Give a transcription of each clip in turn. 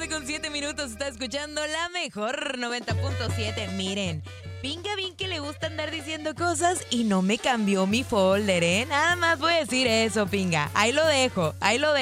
7:07, está escuchando la mejor 90.7. Miren, pinga bien que le gusta andar diciendo cosas y no me cambió mi folder, ¿eh? Nada más voy a decir eso, pinga. Ahí lo dejo.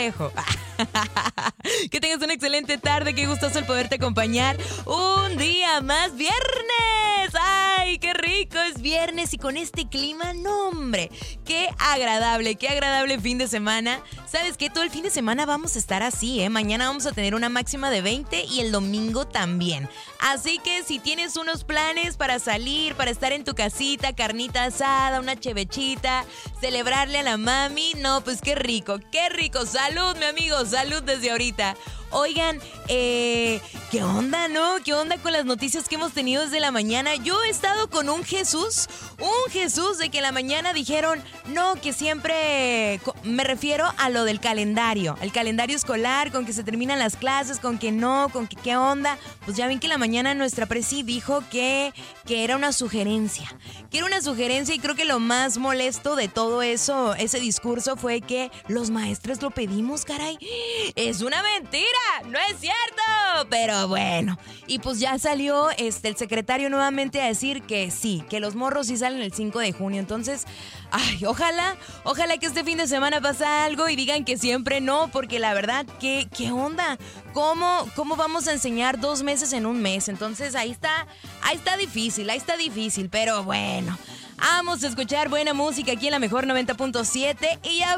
Que tengas una excelente tarde, qué gustoso el poderte acompañar un día más, viernes. ¡Ay, qué rico! Es viernes y con este clima, no hombre, qué agradable fin de semana. ¿Sabes qué? Todo el fin de semana vamos a estar así, ¿eh? Mañana vamos a tener una máxima de 20 y el domingo también. Así que si tienes unos planes para salir, para estar en tu casita, carnita asada, una chevechita, celebrarle a la mami, no, pues qué rico. Salud, mi amigo, salud desde ahorita. Oigan, ¿qué onda, no? ¿Qué onda con las noticias que hemos tenido desde la mañana? Yo he estado con un Jesús de que en la mañana dijeron, no, que siempre, me refiero a lo del calendario, el calendario escolar, con que se terminan las clases, con que no, con que qué onda. Pues ya ven que en la mañana nuestra presi dijo que era una sugerencia, y creo que lo más molesto de todo eso, ese discurso, fue que los maestros lo pedimos, caray. Es una mentira. No es cierto, pero bueno. Y pues ya salió el secretario nuevamente a decir que sí, que los morros sí salen el 5 de junio. Entonces, ay, ojalá que este fin de semana pase algo y digan que siempre no, porque la verdad, ¿qué onda? ¿Cómo vamos a enseñar 2 meses en un mes? Entonces ahí está difícil, pero bueno. Vamos a escuchar buena música aquí en la mejor 90.7 y ya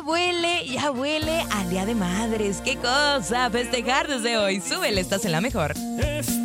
huele al Día de Madres. ¡Qué cosa! Festejar desde hoy. Súbele, estás en la mejor.